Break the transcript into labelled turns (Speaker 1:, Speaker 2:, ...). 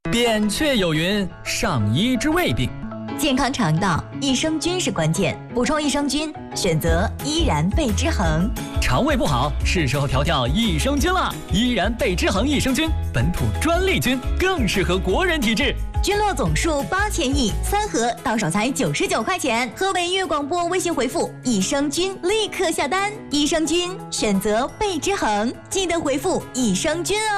Speaker 1: 扁鹊有云：上医之未病。
Speaker 2: 健康肠道，益生菌是关键。补充益生菌，选择依然贝之恒。
Speaker 1: 肠胃不好，是时候调调益生菌了。依然贝之恒益生菌，本土专利菌，更适合国人体质。
Speaker 2: 菌落总数8000亿，3盒到手才99块钱。河北粤广播微信回复“益生菌”立刻下单。益生菌选择贝之恒，记得回复“益生菌”哦。